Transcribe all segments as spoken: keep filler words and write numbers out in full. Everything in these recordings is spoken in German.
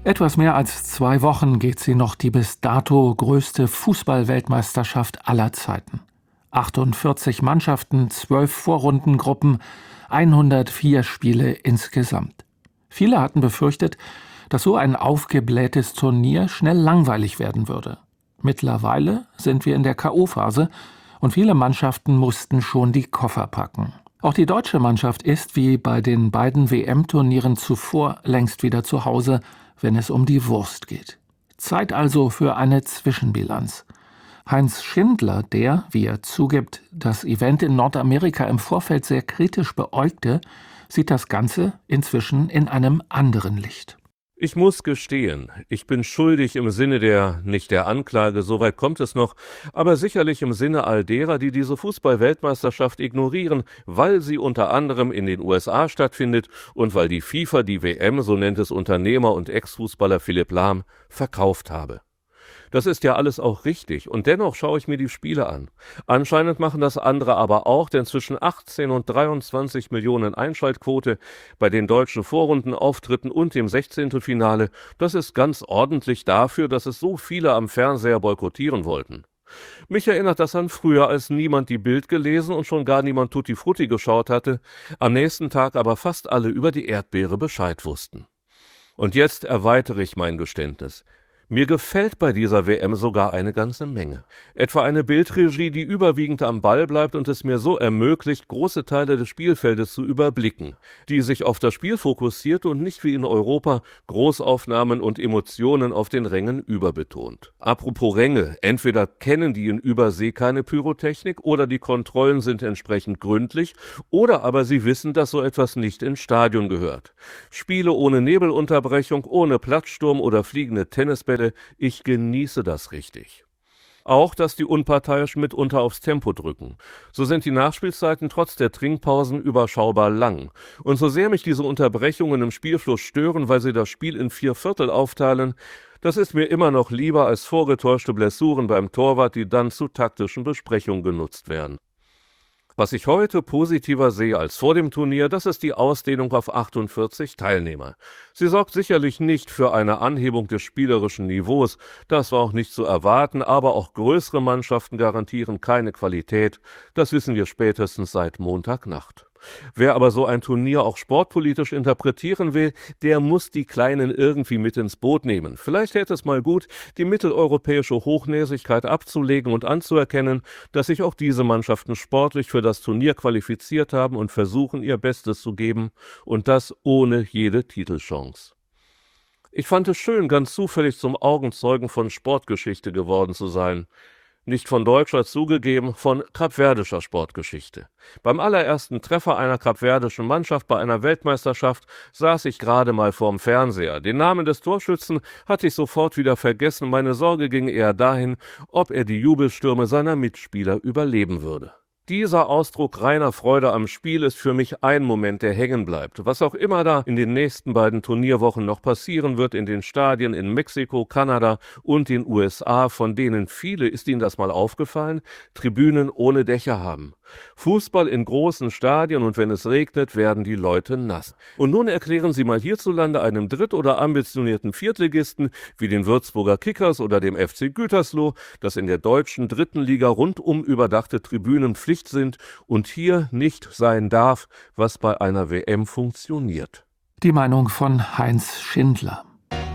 Etwas mehr als zwei Wochen geht sie noch, die bis dato größte Fußball-Weltmeisterschaft aller Zeiten. achtundvierzig Mannschaften, zwölf Vorrundengruppen, hundertvier Spiele insgesamt. Viele hatten befürchtet, dass so ein aufgeblähtes Turnier schnell langweilig werden würde. Mittlerweile sind wir in der K O-Phase und viele Mannschaften mussten schon die Koffer packen. Auch die deutsche Mannschaft ist, wie bei den beiden W M-Turnieren zuvor, längst wieder zu Hause, wenn es um die Wurst geht. Zeit also für eine Zwischenbilanz. Heinz Schindler, der, wie er zugibt, das Event in Nordamerika im Vorfeld sehr kritisch beäugte, sieht das Ganze inzwischen in einem anderen Licht. Ich muss gestehen, ich bin schuldig im Sinne der, nicht der Anklage, soweit kommt es noch, aber sicherlich im Sinne all derer, die diese Fußball-Weltmeisterschaft ignorieren, weil sie unter anderem in den U S A stattfindet und weil die FIFA die W M, so nennt es Unternehmer und Ex-Fußballer Philipp Lahm, verkauft habe. Das ist ja alles auch richtig und dennoch schaue ich mir die Spiele an. Anscheinend machen das andere aber auch, denn zwischen achtzehn und dreiundzwanzig Millionen Einschaltquote bei den deutschen Vorrundenauftritten und dem Sechzehntelfinale, das ist ganz ordentlich dafür, dass es so viele am Fernseher boykottieren wollten. Mich erinnert das an früher, als niemand die Bild gelesen und schon gar niemand Tutti Frutti geschaut hatte, am nächsten Tag aber fast alle über die Erdbeere Bescheid wussten. Und jetzt erweitere ich mein Geständnis. Mir gefällt bei dieser W M sogar eine ganze Menge. Etwa eine Bildregie, die überwiegend am Ball bleibt und es mir so ermöglicht, große Teile des Spielfeldes zu überblicken, die sich auf das Spiel fokussiert und nicht wie in Europa Großaufnahmen und Emotionen auf den Rängen überbetont. Apropos Ränge, entweder kennen die in Übersee keine Pyrotechnik oder die Kontrollen sind entsprechend gründlich oder aber sie wissen, dass so etwas nicht ins Stadion gehört. Spiele ohne Nebelunterbrechung, ohne Platzsturm oder fliegende Tennisbälle, ich genieße das richtig. Auch, dass die Unparteiischen mitunter aufs Tempo drücken. So sind die Nachspielzeiten trotz der Trinkpausen überschaubar lang. Und so sehr mich diese Unterbrechungen im Spielfluss stören, weil sie das Spiel in vier Viertel aufteilen, das ist mir immer noch lieber als vorgetäuschte Blessuren beim Torwart, die dann zu taktischen Besprechungen genutzt werden. Was ich heute positiver sehe als vor dem Turnier, das ist die Ausdehnung auf achtundvierzig Teilnehmer. Sie sorgt sicherlich nicht für eine Anhebung des spielerischen Niveaus, das war auch nicht zu erwarten, aber auch größere Mannschaften garantieren keine Qualität, das wissen wir spätestens seit Montagnacht. Wer aber so ein Turnier auch sportpolitisch interpretieren will, der muss die Kleinen irgendwie mit ins Boot nehmen. Vielleicht hätte es mal gut, die mitteleuropäische Hochnäsigkeit abzulegen und anzuerkennen, dass sich auch diese Mannschaften sportlich für das Turnier qualifiziert haben und versuchen, ihr Bestes zu geben, und das ohne jede Titelchance. Ich fand es schön, ganz zufällig zum Augenzeugen von Sportgeschichte geworden zu sein. Nicht von deutscher zugegeben, von kapverdischer Sportgeschichte. Beim allerersten Treffer einer kapverdischen Mannschaft bei einer Weltmeisterschaft saß ich gerade mal vorm Fernseher. Den Namen des Torschützen hatte ich sofort wieder vergessen, meine Sorge ging eher dahin, ob er die Jubelstürme seiner Mitspieler überleben würde. Dieser Ausdruck reiner Freude am Spiel ist für mich ein Moment, der hängen bleibt. Was auch immer da in den nächsten beiden Turnierwochen noch passieren wird in den Stadien in Mexiko, Kanada und den U S A, von denen viele, ist Ihnen das mal aufgefallen, Tribünen ohne Dächer haben. Fußball in großen Stadien und wenn es regnet, werden die Leute nass. Und nun erklären Sie mal hierzulande einem Dritt- oder ambitionierten Viertligisten wie den Würzburger Kickers oder dem F C Gütersloh, dass in der deutschen dritten Liga rundum überdachte Tribünen Pflicht sind und hier nicht sein darf, was bei einer W M funktioniert. Die Meinung von Heinz Schindler.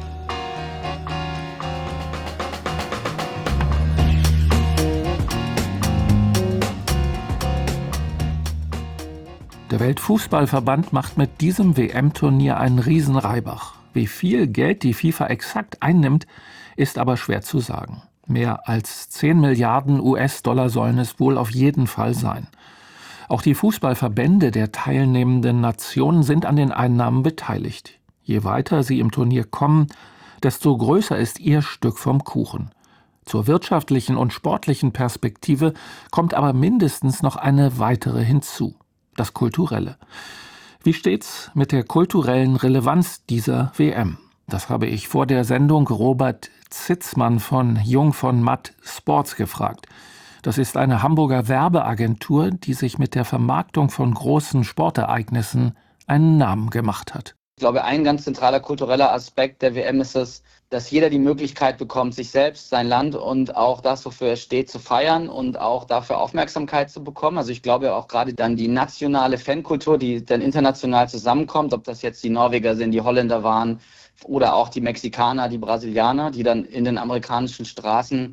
Der Weltfußballverband macht mit diesem W M-Turnier einen Riesenreibach. Wie viel Geld die FIFA exakt einnimmt, ist aber schwer zu sagen. Mehr als zehn Milliarden U S-Dollar sollen es wohl auf jeden Fall sein. Auch die Fußballverbände der teilnehmenden Nationen sind an den Einnahmen beteiligt. Je weiter sie im Turnier kommen, desto größer ist ihr Stück vom Kuchen. Zur wirtschaftlichen und sportlichen Perspektive kommt aber mindestens noch eine weitere hinzu: das Kulturelle. Wie steht's mit der kulturellen Relevanz dieser W M? Das habe ich vor der Sendung Robert Zitzmann von Jung von Matt Sports gefragt. Das ist eine Hamburger Werbeagentur, die sich mit der Vermarktung von großen Sportereignissen einen Namen gemacht hat. Ich glaube, ein ganz zentraler kultureller Aspekt der W M ist es, dass jeder die Möglichkeit bekommt, sich selbst, sein Land und auch das, wofür er steht, zu feiern und auch dafür Aufmerksamkeit zu bekommen. Also ich glaube auch gerade dann die nationale Fankultur, die dann international zusammenkommt, ob das jetzt die Norweger sind, die Holländer waren oder auch die Mexikaner, die Brasilianer, die dann in den amerikanischen Straßen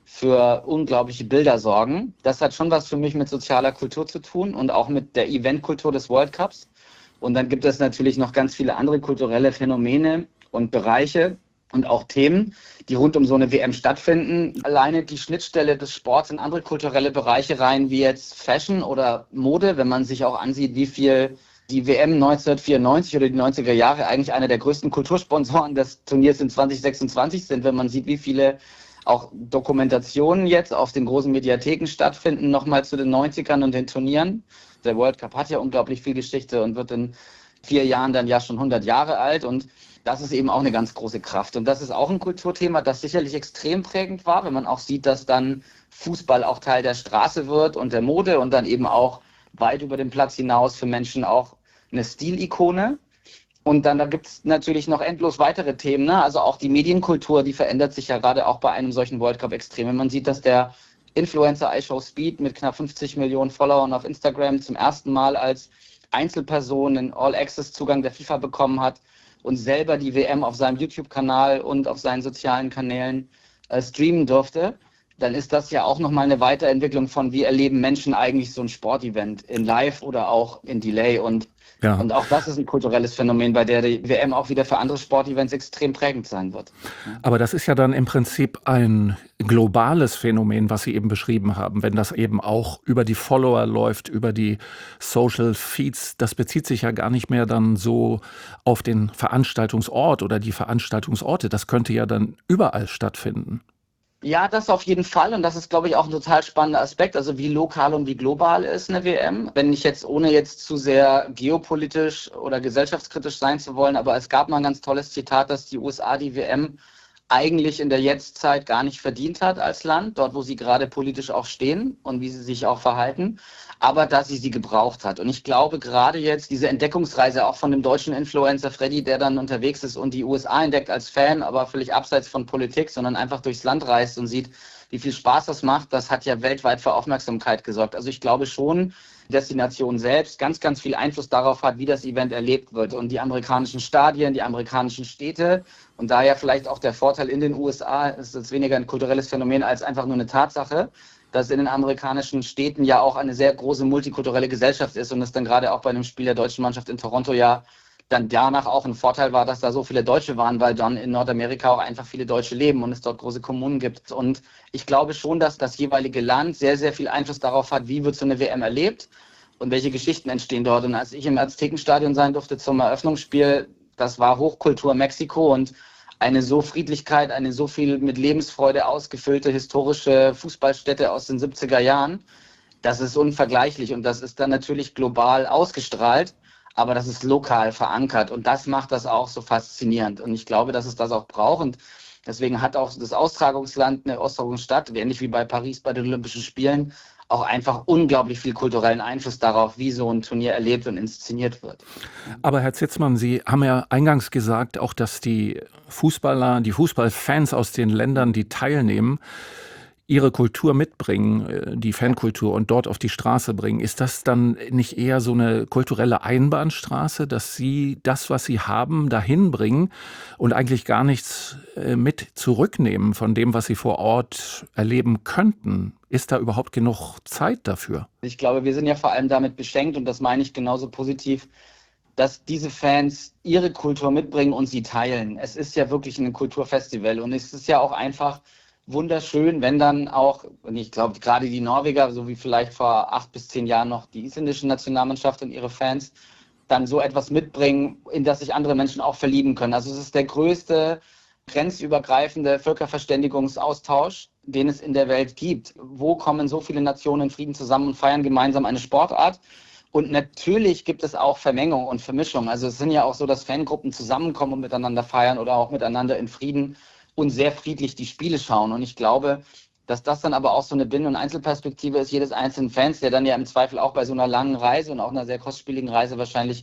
für unglaubliche Bilder sorgen. Das hat schon was für mich mit sozialer Kultur zu tun und auch mit der Eventkultur des World Cups. Und dann gibt es natürlich noch ganz viele andere kulturelle Phänomene und Bereiche und auch Themen, die rund um so eine W M stattfinden. Alleine die Schnittstelle des Sports in andere kulturelle Bereiche rein, wie jetzt Fashion oder Mode, wenn man sich auch ansieht, wie viel die W M neunzehnhundertvierundneunzig oder die neunziger Jahre eigentlich einer der größten Kultursponsoren des Turniers in zwanzig sechsundzwanzig sind, wenn man sieht, wie viele auch Dokumentationen jetzt auf den großen Mediatheken stattfinden, nochmal zu den neunzigern und den Turnieren. Der World Cup hat ja unglaublich viel Geschichte und wird in vier Jahren dann ja schon hundert Jahre alt und das ist eben auch eine ganz große Kraft. Und das ist auch ein Kulturthema, das sicherlich extrem prägend war, wenn man auch sieht, dass dann Fußball auch Teil der Straße wird und der Mode und dann eben auch weit über den Platz hinaus für Menschen auch eine Stilikone. Und dann da gibt es natürlich noch endlos weitere Themen, ne? Also auch die Medienkultur, die verändert sich ja gerade auch bei einem solchen World Cup extrem. Wenn man sieht, dass der Influencer iShowSpeed mit knapp fünfzig Millionen Followern auf Instagram zum ersten Mal als Einzelperson einen All-Access-Zugang der FIFA bekommen hat und selber die W M auf seinem YouTube-Kanal und auf seinen sozialen Kanälen äh, streamen durfte, dann ist das ja auch nochmal eine Weiterentwicklung von, wie erleben Menschen eigentlich so ein Sportevent in Live oder auch in Delay. Und, ja. und auch das ist ein kulturelles Phänomen, bei der die W M auch wieder für andere Sportevents extrem prägend sein wird. Aber das ist ja dann im Prinzip ein globales Phänomen, was Sie eben beschrieben haben, wenn das eben auch über die Follower läuft, über die Social Feeds. Das bezieht sich ja gar nicht mehr dann so auf den Veranstaltungsort oder die Veranstaltungsorte. Das könnte ja dann überall stattfinden. Ja, das auf jeden Fall und das ist, glaube ich, auch ein total spannender Aspekt, also wie lokal und wie global ist eine W M. Wenn ich jetzt, ohne jetzt zu sehr geopolitisch oder gesellschaftskritisch sein zu wollen, aber es gab mal ein ganz tolles Zitat, dass die U S A die W M eigentlich in der Jetztzeit gar nicht verdient hat als Land, dort wo sie gerade politisch auch stehen und wie sie sich auch verhalten, aber dass sie sie gebraucht hat. Und ich glaube gerade jetzt diese Entdeckungsreise auch von dem deutschen Influencer Freddy, der dann unterwegs ist und die U S A entdeckt als Fan, aber völlig abseits von Politik, sondern einfach durchs Land reist und sieht, wie viel Spaß das macht, das hat ja weltweit für Aufmerksamkeit gesorgt. Also ich glaube schon, die Destination selbst ganz, ganz viel Einfluss darauf hat, wie das Event erlebt wird. Und die amerikanischen Stadien, die amerikanischen Städte und daher vielleicht auch der Vorteil in den U S A, ist jetzt weniger ein kulturelles Phänomen als einfach nur eine Tatsache, dass in den amerikanischen Städten ja auch eine sehr große multikulturelle Gesellschaft ist und es dann gerade auch bei einem Spiel der deutschen Mannschaft in Toronto ja dann danach auch ein Vorteil war, dass da so viele Deutsche waren, weil dann in Nordamerika auch einfach viele Deutsche leben und es dort große Kommunen gibt. Und ich glaube schon, dass das jeweilige Land sehr, sehr viel Einfluss darauf hat, wie wird so eine W M erlebt und welche Geschichten entstehen dort. Und als ich im Aztekenstadion sein durfte zum Eröffnungsspiel, das war Hochkultur Mexiko und eine so Friedlichkeit, eine so viel mit Lebensfreude ausgefüllte historische Fußballstätte aus den siebziger Jahren, das ist unvergleichlich und das ist dann natürlich global ausgestrahlt, aber das ist lokal verankert und das macht das auch so faszinierend und ich glaube, dass es das auch braucht und deswegen hat auch das Austragungsland, eine Austragungsstadt, ähnlich wie bei Paris bei den Olympischen Spielen, auch einfach unglaublich viel kulturellen Einfluss darauf, wie so ein Turnier erlebt und inszeniert wird. Aber Herr Zitzmann, Sie haben ja eingangs gesagt, auch dass die Fußballer, die Fußballfans aus den Ländern, die teilnehmen, ihre Kultur mitbringen, die Fankultur und dort auf die Straße bringen. Ist das dann nicht eher so eine kulturelle Einbahnstraße, dass Sie das, was Sie haben, dahin bringen und eigentlich gar nichts mit zurücknehmen von dem, was Sie vor Ort erleben könnten? Ist da überhaupt genug Zeit dafür? Ich glaube, wir sind ja vor allem damit beschenkt und das meine ich genauso positiv, dass diese Fans ihre Kultur mitbringen und sie teilen. Es ist ja wirklich ein Kulturfestival und es ist ja auch einfach wunderschön, wenn dann auch, und ich glaube gerade die Norweger, so wie vielleicht vor acht bis zehn Jahren noch die isländische Nationalmannschaft und ihre Fans, dann so etwas mitbringen, in das sich andere Menschen auch verlieben können. Also es ist der größte grenzübergreifende Völkerverständigungsaustausch, den es in der Welt gibt. Wo kommen so viele Nationen in Frieden zusammen und feiern gemeinsam eine Sportart? Und natürlich gibt es auch Vermengung und Vermischung. Also es sind ja auch so, dass Fangruppen zusammenkommen und miteinander feiern oder auch miteinander in Frieden und sehr friedlich die Spiele schauen. Und ich glaube, dass das dann aber auch so eine Binnen- und Einzelperspektive ist jedes einzelnen Fans, der dann ja im Zweifel auch bei so einer langen Reise und auch einer sehr kostspieligen Reise wahrscheinlich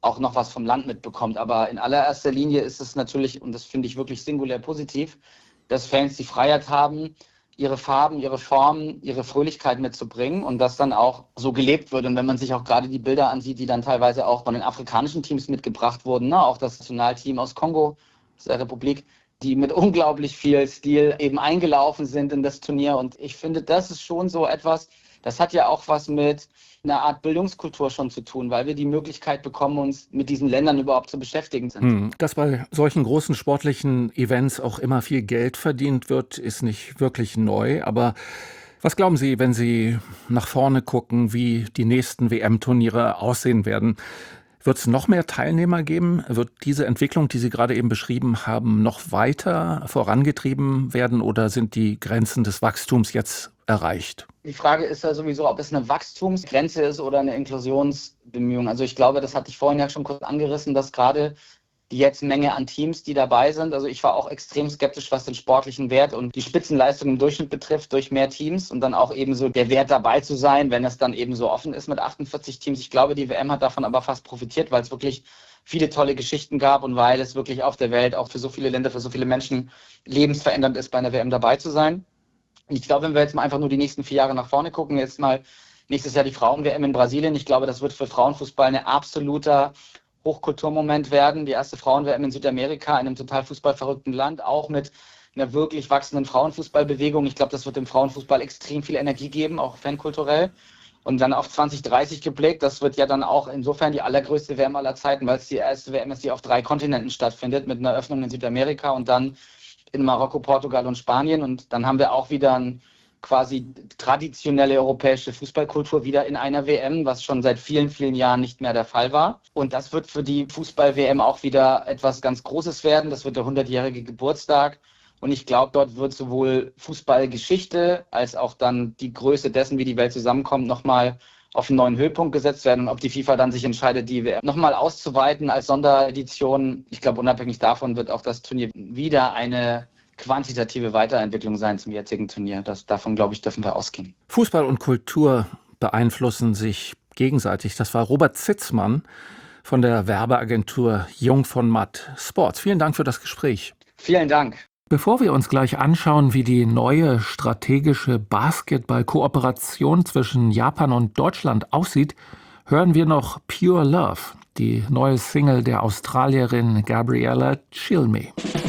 auch noch was vom Land mitbekommt. Aber in allererster Linie ist es natürlich, und das finde ich wirklich singulär positiv, dass Fans die Freiheit haben, ihre Farben, ihre Formen, ihre Fröhlichkeit mitzubringen und das dann auch so gelebt wird. Und wenn man sich auch gerade die Bilder ansieht, die dann teilweise auch von den afrikanischen Teams mitgebracht wurden, ne? Auch das Nationalteam aus Kongo, aus der Republik, die mit unglaublich viel Stil eben eingelaufen sind in das Turnier. Und ich finde, das ist schon so etwas, das hat ja auch was mit einer Art Bildungskultur schon zu tun, weil wir die Möglichkeit bekommen, uns mit diesen Ländern überhaupt zu beschäftigen. Hm. Dass bei solchen großen sportlichen Events auch immer viel Geld verdient wird, ist nicht wirklich neu. Aber was glauben Sie, wenn Sie nach vorne gucken, wie die nächsten W M-Turniere aussehen werden? Wird es noch mehr Teilnehmer geben? Wird diese Entwicklung, die Sie gerade eben beschrieben haben, noch weiter vorangetrieben werden oder sind die Grenzen des Wachstums jetzt erreicht? Die Frage ist ja sowieso, ob es eine Wachstumsgrenze ist oder eine Inklusionsbemühung. Also ich glaube, das hatte ich vorhin ja schon kurz angerissen, dass gerade die jetzt Menge an Teams, die dabei sind. Also ich war auch extrem skeptisch, was den sportlichen Wert und die Spitzenleistung im Durchschnitt betrifft durch mehr Teams und dann auch eben so der Wert dabei zu sein, wenn es dann eben so offen ist mit achtundvierzig Teams. Ich glaube, die W M hat davon aber fast profitiert, weil es wirklich viele tolle Geschichten gab und weil es wirklich auf der Welt auch für so viele Länder, für so viele Menschen lebensverändernd ist, bei einer W M dabei zu sein. Und ich glaube, wenn wir jetzt mal einfach nur die nächsten vier Jahre nach vorne gucken, jetzt mal nächstes Jahr die Frauen-W M in Brasilien, ich glaube, das wird für Frauenfußball ein absoluter Hochkulturmoment werden. Die erste Frauen-W M in Südamerika, in einem total fußballverrückten Land, auch mit einer wirklich wachsenden Frauenfußballbewegung. Ich glaube, das wird dem Frauenfußball extrem viel Energie geben, auch fankulturell. Und dann auf zwanzig dreißig geblickt, das wird ja dann auch insofern die allergrößte W M aller Zeiten, weil es die erste W M ist, die auf drei Kontinenten stattfindet, mit einer Eröffnung in Südamerika und dann in Marokko, Portugal und Spanien. Und dann haben wir auch wieder ein quasi traditionelle europäische Fußballkultur wieder in einer W M, was schon seit vielen, vielen Jahren nicht mehr der Fall war. Und das wird für die Fußball-W M auch wieder etwas ganz Großes werden. Das wird der hundertjährige Geburtstag. Und ich glaube, dort wird sowohl Fußballgeschichte als auch dann die Größe dessen, wie die Welt zusammenkommt, nochmal auf einen neuen Höhepunkt gesetzt werden. Und ob die FIFA dann sich entscheidet, die W M nochmal auszuweiten als Sonderedition, ich glaube, unabhängig davon wird auch das Turnier wieder eine quantitative Weiterentwicklung sein zum jetzigen Turnier. Das, davon, glaube ich, dürfen wir ausgehen. Fußball und Kultur beeinflussen sich gegenseitig. Das war Robert Zitzmann von der Werbeagentur Jung von Matt Sports. Vielen Dank für das Gespräch. Vielen Dank. Bevor wir uns gleich anschauen, wie die neue strategische Basketball-Kooperation zwischen Japan und Deutschland aussieht, hören wir noch Pure Love, die neue Single der Australierin Gabriella Cilmi.